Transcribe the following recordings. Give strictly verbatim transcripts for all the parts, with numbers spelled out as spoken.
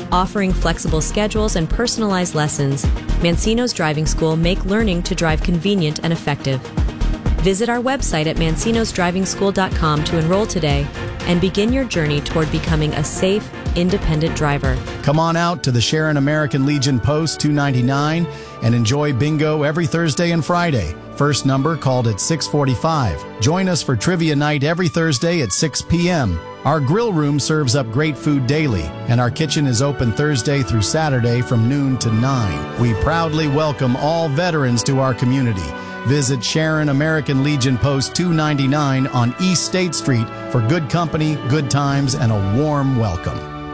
Offering flexible schedules and personalized lessons, Mancino's Driving School make learning to drive convenient and effective. Visit our website at mancinos driving school dot com to enroll today and begin your journey toward becoming a safe, independent driver. Come on out to the Sharon American Legion Post two ninety-nine and enjoy bingo every Thursday and Friday. First number called at six forty-five. Join us for trivia night every Thursday at six p.m. Our grill room serves up great food daily, and our kitchen is open Thursday through Saturday from noon to nine. We proudly welcome all veterans to our community. Visit Sharon American Legion Post two ninety-nine on East State Street for good company, good times, and a warm welcome.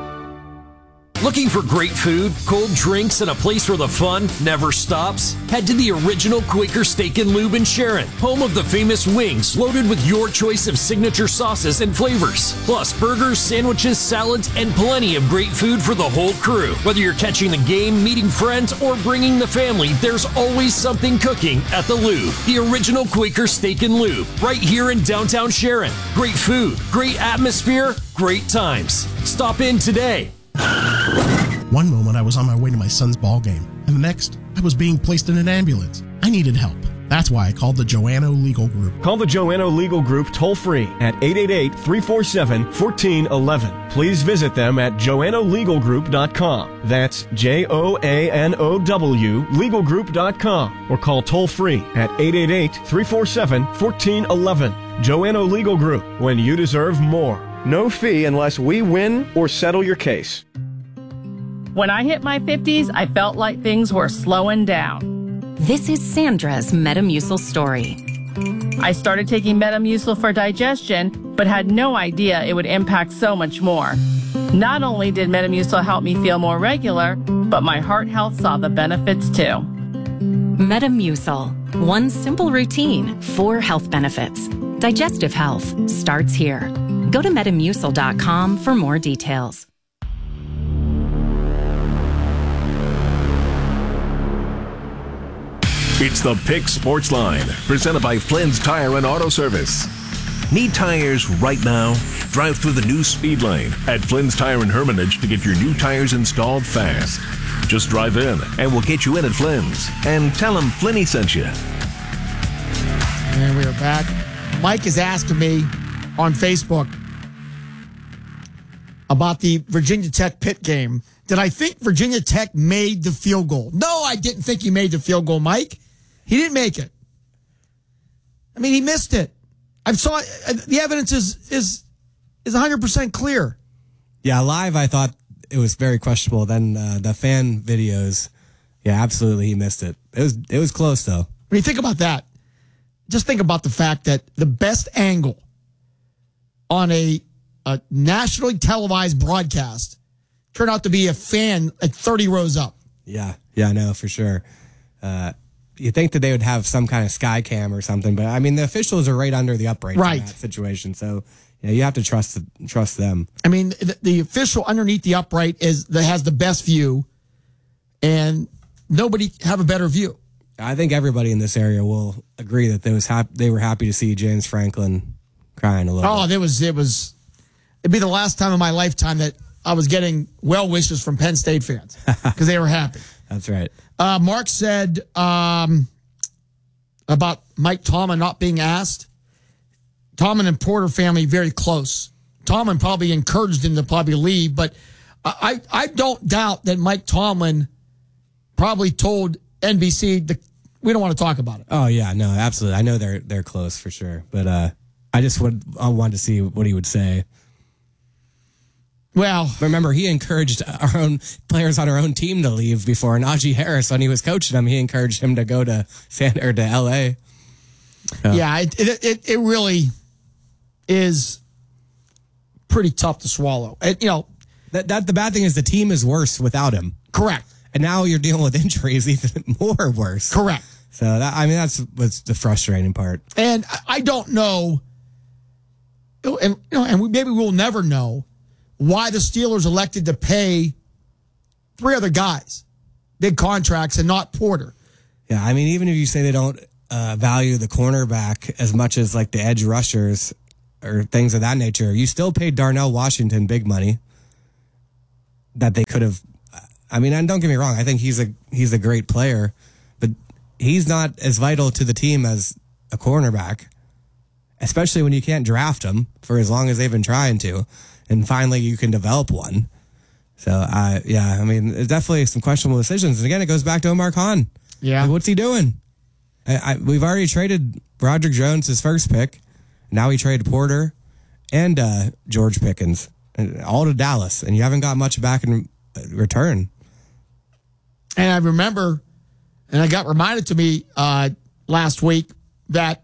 Looking for great food, cold drinks, and a place where the fun never stops? Head to the original Quaker Steak and Lube in Sharon, home of the famous wings loaded with your choice of signature sauces and flavors. Plus burgers, sandwiches, salads, and plenty of great food for the whole crew. Whether you're catching the game, meeting friends, or bringing the family, there's always something cooking at the Lube. The original Quaker Steak and Lube, right here in downtown Sharon. Great food, great atmosphere, great times. Stop in today. One moment I was on my way to my son's ball game, and the next I was being placed in an ambulance. I needed help. That's why I called the Joanno Legal Group. Call the Joanno Legal Group toll-free at eight eight eight, three four seven, one four one one. Please visit them at joanno legal group dot com. That's J O A N O W legal group dot com. Or call toll-free at eight eight eight, three four seven, one four one one. Joanno Legal Group, when you deserve more. No fee unless we win or settle your case. When I hit my fifties, I felt like things were slowing down. This is Sandra's Metamucil story. I started taking Metamucil for digestion, but had no idea it would impact so much more. Not only did Metamucil help me feel more regular, but my heart health saw the benefits too. Metamucil. One simple routine, four health benefits. Digestive health starts here. Go to metamucil dot com for more details. It's the Pick Sports Line, presented by Flynn's Tire and Auto Service. Need tires right now? Drive through the new speed lane at Flynn's Tire and Hermitage to get your new tires installed fast. Just drive in, and we'll get you in at Flynn's. And tell them Flinny sent you. And we are back. Mike is asking me on Facebook about the Virginia Tech Pitt game. Did I think Virginia Tech made the field goal? No, I didn't think he made the field goal, Mike. He didn't make it. I mean, he missed it. I saw the evidence is is is one hundred percent clear. Yeah, live I thought it was very questionable. Then uh, the fan videos, yeah, absolutely he missed it. It was it was close though. When you think about that, just think about the fact that the best angle on a, a nationally televised broadcast turned out to be a fan like thirty rows up. Yeah, yeah, I know for sure. Uh, you think that they would have some kind of sky cam or something, but I mean the officials are right under the uprights right. in that situation, so yeah, you have to trust trust them. I mean the, the official underneath the upright is that has the best view, and nobody have a better view. I think everybody in this area will agree that they was hap- they were happy to see James Franklin crying a little. Oh, bit. it was it was it'd be the last time in my lifetime that I was getting well wishes from Penn State fans because they were happy. That's right. Uh, Mark said um, about Mike Tomlin not being asked. Tomlin and Porter family very close. Tomlin probably encouraged him to probably leave, but I, I don't doubt that Mike Tomlin probably told N B C the, we don't want to talk about it. Oh yeah, no, absolutely. I know they're they're close for sure, but uh, I just would I wanted to see what he would say. Well, remember, he encouraged our own players on our own team to leave before. Najee Harris, when he was coaching him, he encouraged him to go to San or to L A. So. Yeah, it, it it really is pretty tough to swallow. And, you know, that that the bad thing is the team is worse without him. Correct. And now you're dealing with injuries, even more worse. Correct. So that, I mean, that's what's the frustrating part. And I don't know, and you know, and we, maybe we'll never know why the Steelers elected to pay three other guys big contracts and not Porter. Yeah, I mean, even if you say they don't uh, value the cornerback as much as like the edge rushers or things of that nature, you still paid Darnell Washington big money. that they could have. I mean, and don't get me wrong. I think he's a he's a great player, but he's not as vital to the team as a cornerback, especially when you can't draft him for as long as they've been trying to, and finally you can develop one. So, uh, yeah, I mean, it's definitely some questionable decisions. And again, it goes back to Omar Khan. Yeah. Like, what's he doing? I, I, we've already traded Broderick Jones, his first pick. Now we traded Porter and uh, George Pickens, all to Dallas, and you haven't got much back in return. And I remember, and I got reminded to me uh, last week that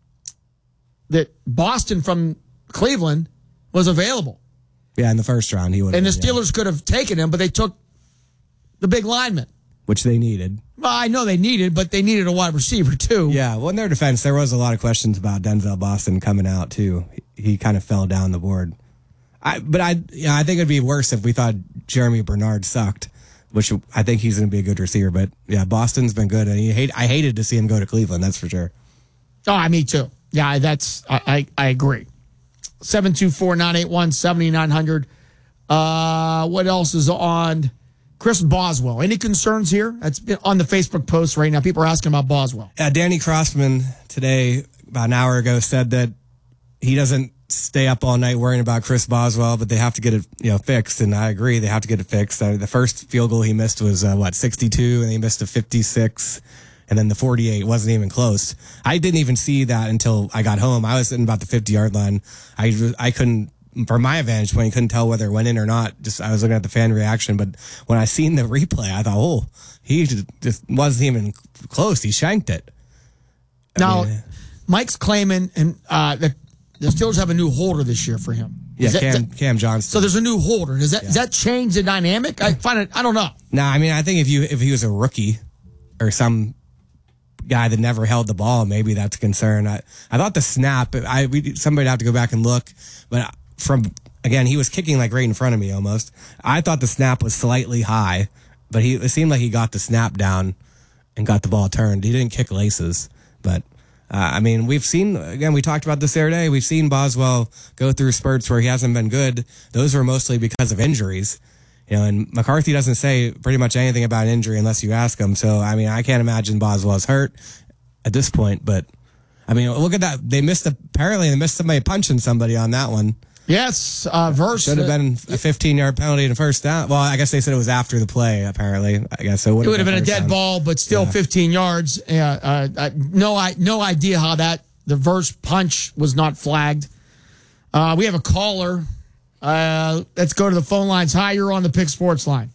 that Boston from Cleveland was available. Yeah, in the first round he would. And the Steelers yeah. could have taken him, but they took the big lineman, which they needed. Well, I know they needed, but they needed a wide receiver too. Yeah, well, in their defense, there was a lot of questions about Denzel Boston coming out too. He, he kind of fell down the board. I, but I, yeah, I think it'd be worse if we thought Jeremy Bernard sucked, which I think he's going to be a good receiver. But yeah, Boston's been good, and he hate, I hated to see him go to Cleveland. That's for sure. Oh, me too. Yeah, that's I, I, I agree. seven two four, nine eight one, seven nine zero zero. Uh, what else is on? Chris Boswell. Any concerns here? That's been on the Facebook post right now. People are asking about Boswell. Uh, Danny Crossman today, about an hour ago, said that he doesn't stay up all night worrying about Chris Boswell, but they have to get it, you know, fixed. And I agree, they have to get it fixed. Uh, the first field goal he missed was uh, what sixty-two, and he missed a fifty-six. And then the forty-eight wasn't even close. I didn't even see that until I got home. I was sitting about the fifty-yard line. I, I couldn't, from my vantage point, couldn't tell whether it went in or not. Just I was looking at the fan reaction. But when I seen the replay, I thought, oh, he just, just wasn't even close. He shanked it. I now, mean, Mike's claiming and uh, that the Steelers have a new holder this year for him. Yeah, that, Cam, that, Cam Johnston. So there's a new holder. Does that yeah. does that change the dynamic? I find it. I don't know. No, nah, I mean, I think if you if he was a rookie or some guy that never held the ball, maybe that's a concern. I, I thought the snap, I we somebody'd have to go back and look, but from, again, he was kicking like right in front of me almost. I thought the snap was slightly high, but he it seemed like he got the snap down and got the ball turned. He didn't kick laces, but uh, I mean, we've seen, again, we talked about this the other day, we've seen Boswell go through spurts where he hasn't been good. Those were mostly because of injuries. You know, and McCarthy doesn't say pretty much anything about an injury unless you ask him. So, I mean, I can't imagine Boswell's hurt at this point. But, I mean, look at that. They missed, apparently, they missed somebody punching somebody on that one. Yes, uh, Verse. Should have been a fifteen-yard penalty and a first down. Well, I guess they said it was after the play, apparently. I guess so it would have, it would have been, been a dead down. ball, but still yeah. fifteen yards. Yeah, uh, uh, no, I, no idea how that, the Verse punch was not flagged. Uh, we have a caller. Uh, let's go to the phone lines. Hi, you're on the Pick Sports line.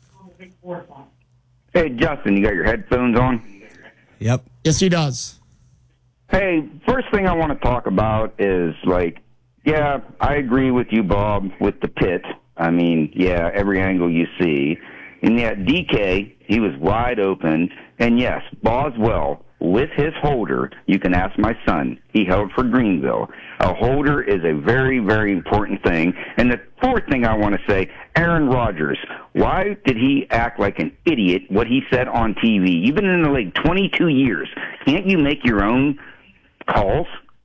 Hey, Justin, you got your headphones on? Yep. Yes, he does. Hey, first thing I want to talk about is, like, yeah, I agree with you, Bob, with the pit. I mean, yeah, every angle you see. And yet, D K, he was wide open. And yes, Boswell, with his holder, you can ask my son, he held for Greenville. A holder is a very, very important thing. And the fourth thing I want to say, Aaron Rodgers, why did he act like an idiot, what he said on T V? You've been in the league twenty-two years. Can't you make your own calls?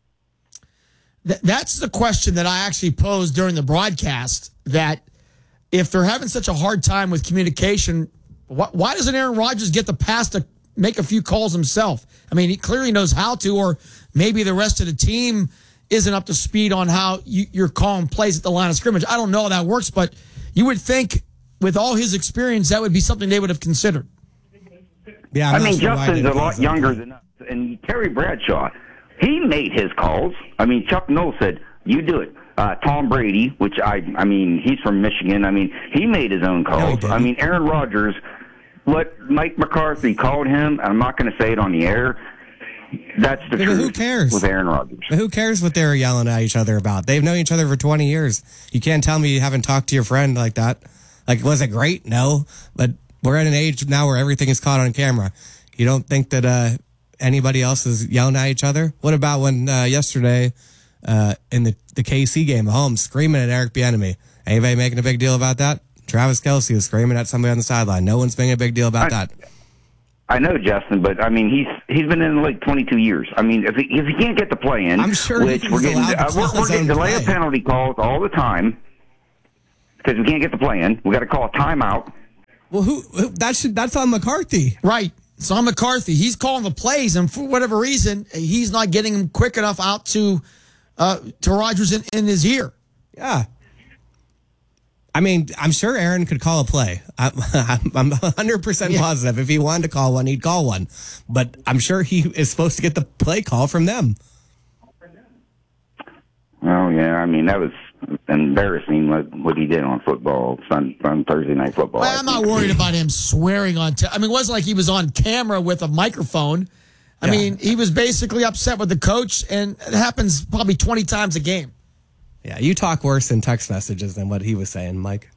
Th- that's the question that I actually posed during the broadcast, that if they're having such a hard time with communication, wh- why doesn't Aaron Rodgers get the pass to make a few calls himself? I mean, he clearly knows how to, or maybe the rest of the team isn't up to speed on how you, you're calling plays at the line of scrimmage. I don't know how that works, but you would think with all his experience, that would be something they would have considered. Yeah, I'm I mean, sure Justin's a lot younger than us. And Terry Bradshaw, he made his calls. I mean, Chuck Noll said, you do it. Uh, Tom Brady, which I, I mean, he's from Michigan. I mean, he made his own calls. No, I mean, Aaron Rodgers, what Mike McCarthy called him, and I'm not going to say it on the air, that's the yeah, truth. Who cares? With Aaron Rodgers. But who cares what they were yelling at each other about? They've known each other for twenty years. You can't tell me you haven't talked to your friend like that. Like, was it great? No. But we're at an age now where everything is caught on camera. You don't think that uh, anybody else is yelling at each other? What about when uh, yesterday uh, in the, the K C game, Mahomes screaming at Eric Bieniemy? Anybody making a big deal about that? Travis Kelce was screaming at somebody on the sideline. No one's making a big deal about I, that. I know, Justin, but I mean, he's he's been in the league twenty-two years. I mean, if he, if he can't get the play in, I'm sure which we're getting, uh, we're, we're getting delay of penalty calls all the time. because we can't get the play in. We got to call a timeout. Well, who, who that's that's on McCarthy, right? It's on McCarthy. He's calling the plays, and for whatever reason, he's not getting them quick enough out to uh, to Rodgers in, in his ear. Yeah. I mean, I'm sure Aaron could call a play. I'm, I'm one hundred percent yeah. positive. If he wanted to call one, he'd call one. But I'm sure he is supposed to get the play call from them. Oh, yeah. I mean, that was embarrassing what, what he did on football, on, on Thursday Night Football. Well, I'm not worried about him swearing on t- I mean, it wasn't like he was on camera with a microphone. I yeah. mean, he was basically upset with the coach, and it happens probably twenty times a game. Yeah, you talk worse in text messages than what he was saying, Mike.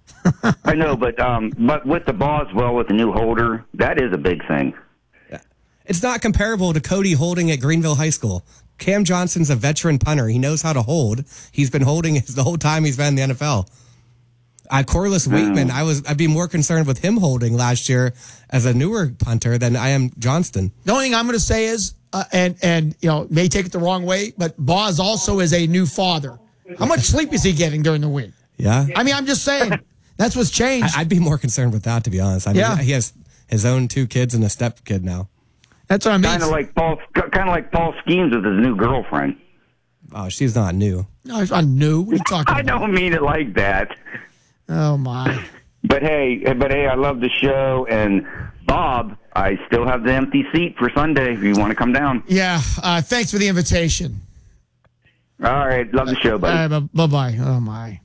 I know, but um, but with the Boswell, with the new holder, that is a big thing. Yeah. It's not comparable to Cody holding at Greenville High School. Cam Johnson's a veteran punter. He knows how to hold. He's been holding the whole time he's been in the N F L. Uh, Corliss Wakeman, I was, I'd be more concerned with him holding last year as a newer punter than I am Johnston. The only thing I'm going to say is, uh, and, and, you know, may take it the wrong way, but Boz also is a new father. How much sleep is he getting during the week? Yeah. I mean, I'm just saying, that's what's changed. I, I'd be more concerned with that, to be honest. I mean, yeah. he has his own two kids and a step kid now. That's what I mean. Kind of like Paul, kind of like Paul Schemes with his new girlfriend. Oh, she's not new. No, she's not new. What are you talking about? I don't mean it like that. Oh, my. But hey, but hey, I love the show, and Bob, I still have the empty seat for Sunday if you want to come down. Yeah, uh, thanks for the invitation. All right, love the show, buddy. Uh, bye-bye. Oh, my.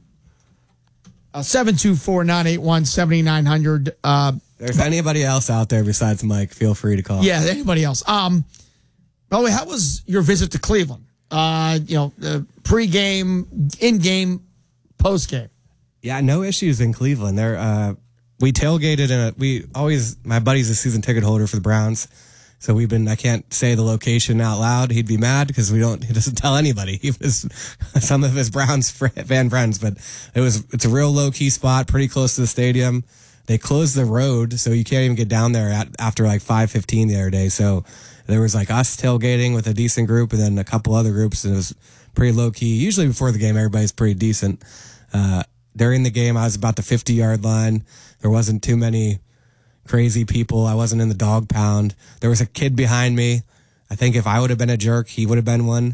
Uh, seven two four, nine eight one, seven nine zero zero. Uh, if there's anybody else out there besides Mike, feel free to call. Yeah, anybody else. Um, by the way, how was your visit to Cleveland? Uh, you know, uh, pre-game, in-game, post-game. Yeah, no issues in Cleveland. There, uh, we tailgated in a. We always. My buddy's a season ticket holder for the Browns, so we've been. I can't say the location out loud. He'd be mad because we don't. He doesn't tell anybody. He was some of his Browns fan friends, but it was. It's a real low key spot, pretty close to the stadium. They closed the road, so you can't even get down there at, after like five fifteen the other day. So there was like us tailgating with a decent group, and then a couple other groups, and it was pretty low key. Usually before the game, everybody's pretty decent. Uh, During the game, I was about the fifty-yard line. There wasn't too many crazy people. I wasn't in the dog pound. There was a kid behind me. I think if I would have been a jerk, he would have been one.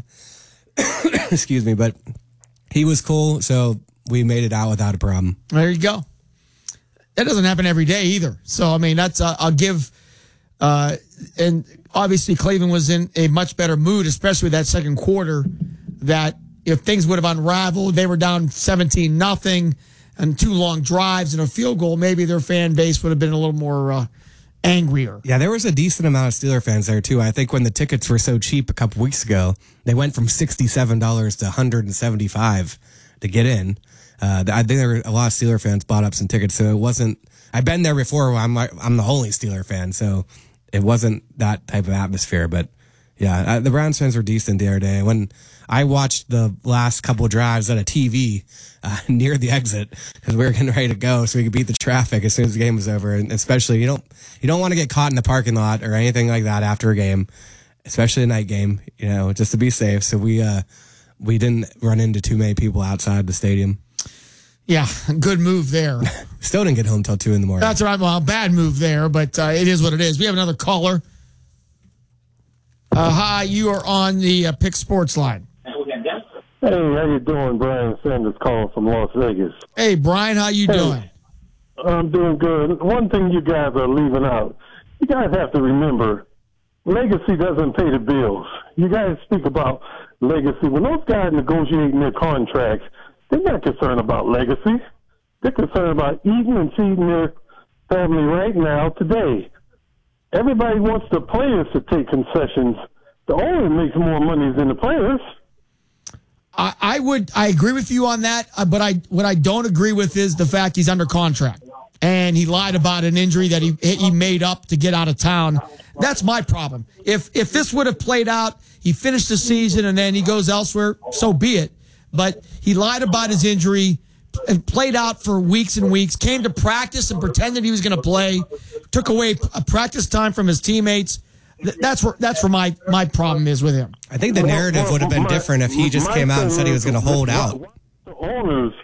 Excuse me, but he was cool, so we made it out without a problem. There you go. That doesn't happen every day either. So, I mean, that's, uh, I'll give, uh, and obviously Cleveland was in a much better mood, especially that second quarter, that if things would have unraveled, they were down seventeen nothing and two long drives and a field goal, maybe their fan base would have been a little more uh, angrier. Yeah, there was a decent amount of Steeler fans there, too. I think when the tickets were so cheap a couple weeks ago, they went from sixty-seven dollars to one hundred seventy-five dollars to get in. Uh, I think there were a lot of Steeler fans bought up some tickets, so it wasn't. I've been there before. I'm like, I'm the only Steeler fan, so it wasn't that type of atmosphere. But yeah, the Browns fans were decent the other day. When I watched the last couple of drives at a T V uh, near the exit because we were getting ready to go, so we could beat the traffic as soon as the game was over. And especially, you don't you don't want to get caught in the parking lot or anything like that after a game, especially a night game. You know, just to be safe. So we uh, we didn't run into too many people outside the stadium. Yeah, good move there. Still didn't get home till two in the morning. That's right. Well, bad move there, but uh, it is what it is. We have another caller. Uh, hi, you are on the uh, Pick Sports line. Hey, how you doing? Brian Sanders calling from Las Vegas. Hey, Brian, how you hey, doing? I'm doing good. One thing you guys are leaving out, you guys have to remember, legacy doesn't pay the bills. You guys speak about legacy. When those guys negotiating their contracts, they're not concerned about legacy. They're concerned about eating and feeding their family right now, today. Everybody wants the players to take concessions. The owner makes more money than the players. I, I would, I agree with you on that, uh, but I, what I don't agree with is the fact he's under contract and he lied about an injury that he he made up to get out of town. That's my problem. If if this would have played out, he finished the season and then he goes elsewhere, so be it. But he lied about his injury and played out for weeks and weeks, came to practice and pretended he was going to play, took away a practice time from his teammates. That's where that's where my, my problem is with him. I think the narrative would have been different if he just came out and said he was going to hold out. The owners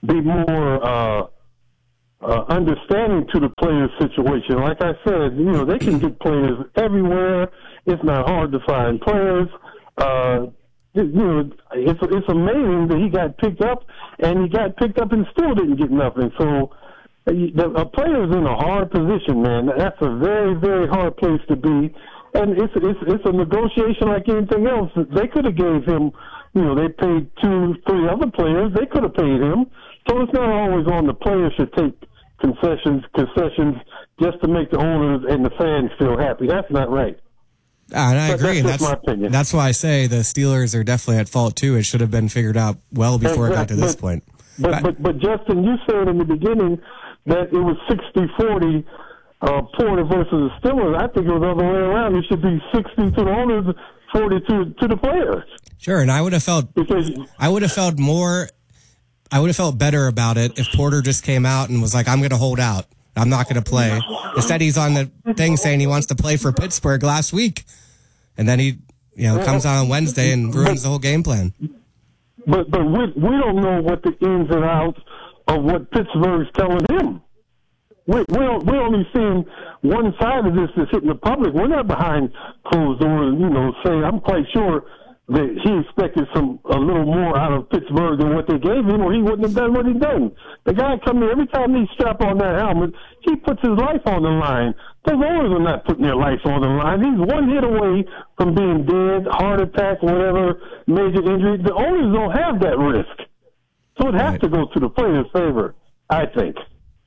be more uh, uh, understanding to the players' situation. Like I said, you know, they can get players everywhere. It's not hard to find players. Uh, you know, it's it's amazing that he got picked up, and he got picked up and still didn't get nothing. So the, a player's in a hard position, man. That's a very, very hard place to be. And it's it's it's a negotiation like anything else. They could have gave him, you know, they paid two, three other players. They could have paid him. So it's not always on the players should take concessions, concessions just to make the owners and the fans feel happy. That's not right. Ah, and I But agree. that's and just that's my opinion. that's why I say the Steelers are definitely at fault too. It should have been figured out well before it got to this But- point. But, but but Justin, you said in the beginning that it was sixty forty uh, Porter versus the Steelers. I think it was the other way around. It should be sixty to the owners, forty to, to the players. Sure, and I would have felt Because I would have felt more. I would have felt better about it if Porter just came out and was like, "I'm going to hold out. I'm not going to play." Instead, he's on the thing saying he wants to play for Pittsburgh last week, and then he, you know, comes out on Wednesday and ruins the whole game plan. But but we we don't know what the ins and outs of what Pittsburgh's telling him. We we don't, we're only seeing one side of this that's hitting the public. We're not behind closed doors, you know, saying I'm quite sure that he expected some a little more out of Pittsburgh than what they gave him, or he wouldn't have done what he done. The guy come in every time he strap on that helmet, he puts his life on the line. Those owners are not putting their life on the line. He's one hit away from being dead, heart attack, whatever, major injury. The owners don't have that risk. So it has Right. to go to the player's favor, I think.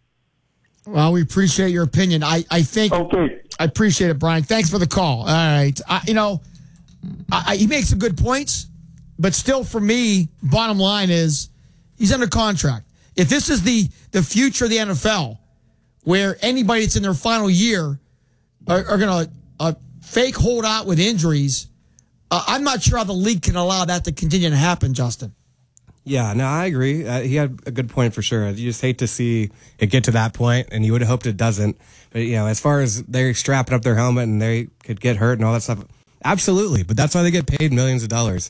Well, we appreciate your opinion. I, I think Okay. I appreciate it, Brian. Thanks for the call. All right. I, you know, I, I, he makes some good points, but still for me, bottom line is he's under contract. If this is the, the future of the N F L, where anybody that's in their final year are, are going to uh, fake hold out with injuries, uh, I'm not sure how the league can allow that to continue to happen, Justin. Yeah, no, I agree. Uh, he had a good point for sure. You just hate to see it get to that point, and you would have hoped it doesn't. But, you know, as far as they're strapping up their helmet and they could get hurt and all that stuff, absolutely. But that's why they get paid millions of dollars.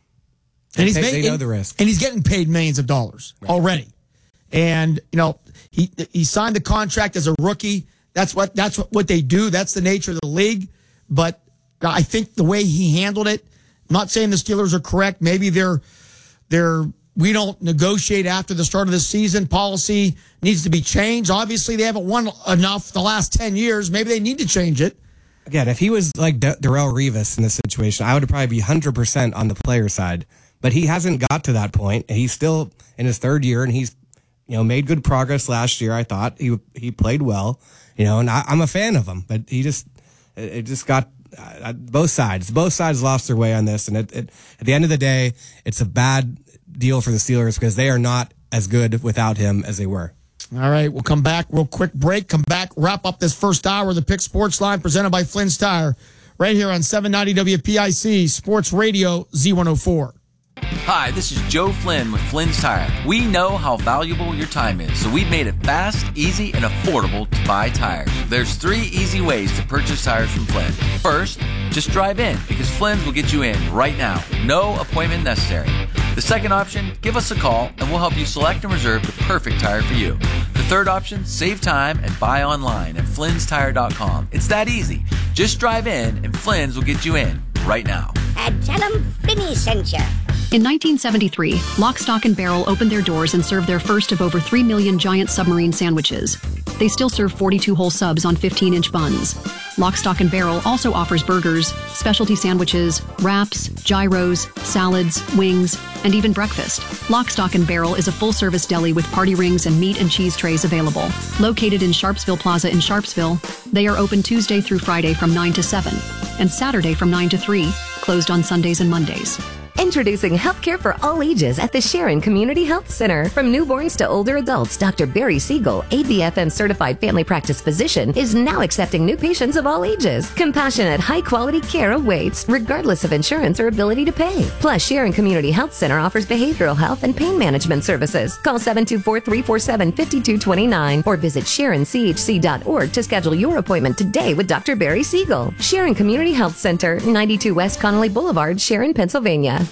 And he's they, making, they know the risk. And he's getting paid millions of dollars Right. already. And, you know, he he signed the contract as a rookie. That's what that's what, what they do. That's the nature of the league. But I think the way he handled it, I'm not saying the Steelers are correct. Maybe they're they're we don't negotiate after the start of the season. Policy needs to be changed. Obviously, they haven't won enough the last ten years. Maybe they need to change it. Again, if he was like D- Darrelle Revis in this situation, I would probably be one hundred percent on the player side. But he hasn't got to that point. He's still in his third year, and he's, you know, made good progress last year. I thought he he played well, you know, and I, I'm a fan of him. But he just it just got uh, both sides. Both sides lost their way on this, and it, it, at the end of the day, it's a bad deal for the Steelers because they are not as good without him as they were. All right, we'll come back. Real quick break. Come back. Wrap up this first hour of the Pick Sports Line presented by Flynn's Tire, right here on seven ninety W P I C Sports Radio Z one oh four. Hi, this is Joe Flynn with Flynn's Tire. We know how valuable your time is, so we've made it fast, easy, and affordable to buy tires. There's three easy ways to purchase tires from Flynn. First, just drive in, because Flynn's will get you in right now. No appointment necessary. The second option, give us a call, and we'll help you select and reserve the perfect tire for you. The third option, save time and buy online at flynns tire dot com. It's that easy. Just drive in, and Flynn's will get you in right now. And tell them Finny sent you. In nineteen seventy-three, Lock, Stock, and Barrel opened their doors and served their first of over three million giant submarine sandwiches. They still serve forty-two whole subs on fifteen-inch buns. Lock, Stock, and Barrel also offers burgers, specialty sandwiches, wraps, gyros, salads, wings, and even breakfast. Lock, Stock, and Barrel is a full-service deli with party rings and meat and cheese trays available. Located in Sharpsville Plaza in Sharpsville, they are open Tuesday through Friday from nine to seven and Saturday from nine to three, closed on Sundays and Mondays. Introducing healthcare for all ages at the Sharon Community Health Center. From newborns to older adults, Doctor Barry Siegel, A B F M certified family practice physician, is now accepting new patients of all ages. Compassionate, high-quality care awaits, regardless of insurance or ability to pay. Plus, Sharon Community Health Center offers behavioral health and pain management services. Call seven two four, three four seven, five two two nine or visit sharon c h c dot org to schedule your appointment today with Doctor Barry Siegel. Sharon Community Health Center, ninety-two West Connolly Boulevard, Sharon, Pennsylvania.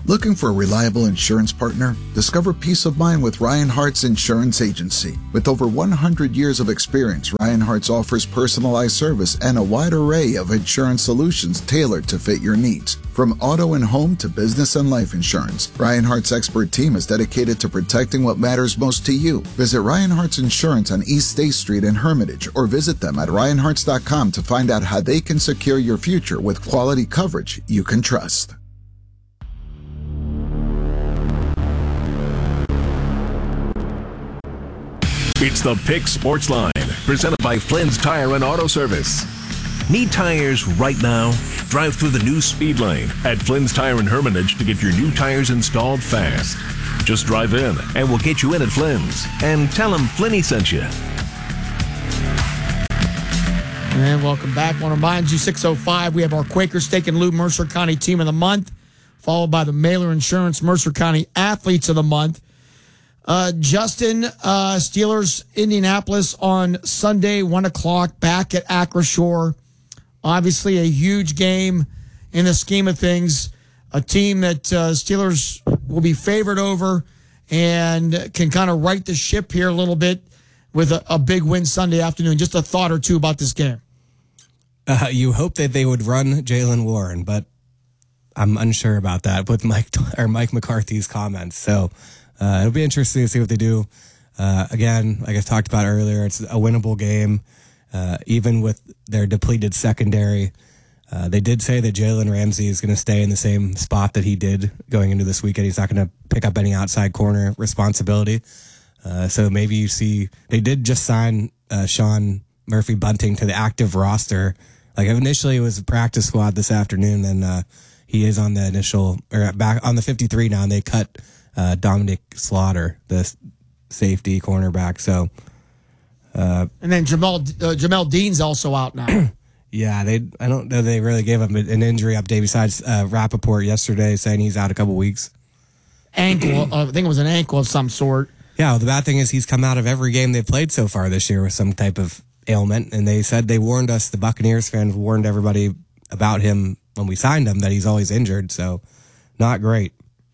Looking for a reliable insurance partner? Discover peace of mind with Ryan Hart's Insurance Agency. With over one hundred years of experience, Ryan Hart's offers personalized service and a wide array of insurance solutions tailored to fit your needs. From auto and home to business and life insurance, Ryan Hart's expert team is dedicated to protecting what matters most to you. Visit Ryan Hart's Insurance on East State Street in Hermitage or visit them at ryan harts dot com to find out how they can secure your future with quality coverage you can trust. It's the Pick Sports Line, presented by Flynn's Tire and Auto Service. Need tires right now? Drive through the new speed lane at Flynn's Tire and Hermitage to get your new tires installed fast. Just drive in and we'll get you in at Flynn's. And tell them Flinny sent you. And welcome back. I want to remind you, six oh five, we have our Quaker Steak and Lube Mercer County Team of the Month, followed by the Mailer Insurance Mercer County Athletes of the Month. Uh, Justin, uh, Steelers, Indianapolis on Sunday, one o'clock, back at Acrisure. Obviously a huge game in the scheme of things. A team that uh, Steelers will be favored over and can kind of right the ship here a little bit with a, a big win Sunday afternoon. Just a thought or two about this game. Uh, you hope that they would run Jaylen Warren, but I'm unsure about that with Mike or Mike McCarthy's comments. So uh, it'll be interesting to see what they do. Uh, again, like I talked about earlier, it's a winnable game, uh, even with their depleted secondary. Uh, they did say that Jalen Ramsey is going to stay in the same spot that he did going into this weekend. He's not going to pick up any outside corner responsibility. Uh, so maybe you see they did just sign uh, Sean Murphy Bunting to the active roster. Like initially it was a practice squad this afternoon, and uh, he is on the initial or back on the fifty-three now. And they cut uh, Dominic Slaughter, the safety cornerback. So, uh, and then Jamal uh, Jamel Dean's also out now. Yeah, they. I don't know. They really gave him an injury update besides uh, Rappaport yesterday saying he's out a couple weeks. Ankle, uh, I think it was an ankle of some sort. Yeah, well, the bad thing is he's come out of every game they've played so far this year with some type of ailment, and they said they warned us. The Buccaneers fans warned everybody about him when we signed him that he's always injured. So, not great.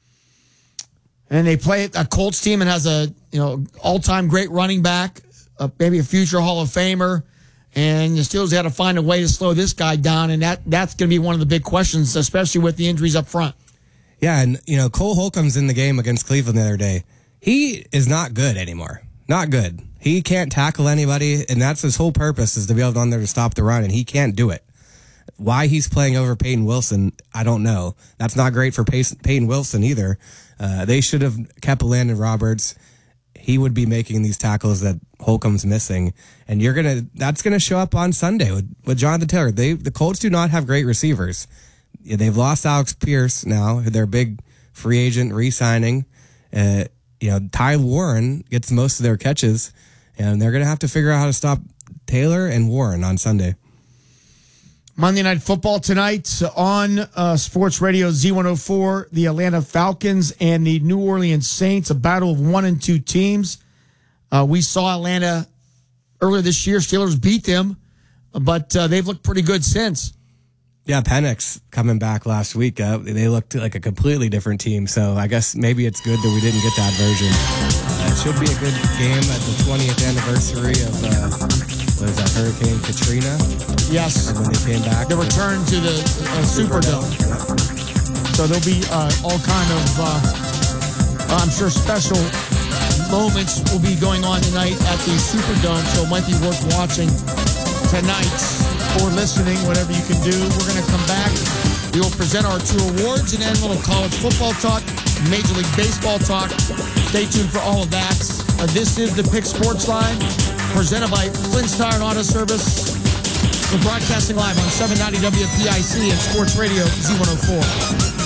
And they play a Colts team and has a you know all time great running back, uh, maybe a future Hall of Famer. And the Steelers had to find a way to slow this guy down, and that, that's going to be one of the big questions, especially with the injuries up front. Yeah, and, you know, Cole Holcomb's in the game against Cleveland the other day. He is not good anymore. Not good. He can't tackle anybody, and that's his whole purpose is to be able to on there to stop the run, and he can't do it. Why he's playing over Peyton Wilson, I don't know. That's not great for Peyton Wilson either. Uh, they should have kept Landon Roberts. He would be making these tackles that Holcomb's missing. And you're going to, that's going to show up on Sunday with, with Jonathan Taylor. They, the Colts do not have great receivers. They've lost Alex Pierce now, their big free agent re-signing. Uh, you know, Ty Warren gets most of their catches, and they're going to have to figure out how to stop Taylor and Warren on Sunday. Monday Night Football tonight on uh, Sports Radio Z one oh four, the Atlanta Falcons and the New Orleans Saints, a battle of one and two teams. Uh, we saw Atlanta earlier this year. Steelers beat them, but uh, they've looked pretty good since. Yeah, Penix coming back last week. Uh, they looked like a completely different team, so I guess maybe it's good that we didn't get that version. Uh, it should be a good game at the twentieth anniversary of, uh, what is that, Hurricane Katrina? Yes. And when they came back. The return to the uh, Superdome. So there'll be uh, all kind of, uh, I'm sure, special moments will be going on tonight at the Superdome, so it might be worth watching tonight or listening, whatever you can do. We're going to come back. We will present our two awards and then a little college football talk, Major League Baseball talk. Stay tuned for all of that. Uh, this is the Pick Sports Line, presented by Flynn's Tire and Auto Service. We're broadcasting live on seven ninety W P I C and Sports Radio Z one oh four.